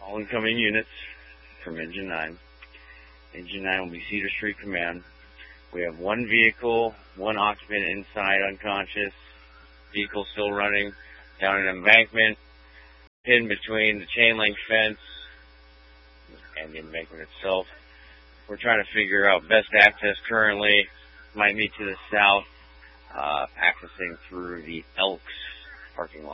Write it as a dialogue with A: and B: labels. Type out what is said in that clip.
A: All incoming units from Engine 9. Engine 9 will be Cedar Street Command. We have one vehicle, one occupant inside unconscious, vehicle still running down an embankment, hidden between the chain link fence and the embankment itself. We're trying to figure out best access currently. Might be to the south, accessing through the Elks parking lot.